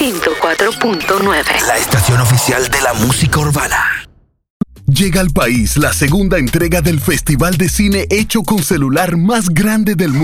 104.9. La estación oficial de la música urbana. Llega al país la segunda entrega del festival de cine hecho con celular más grande del mundo.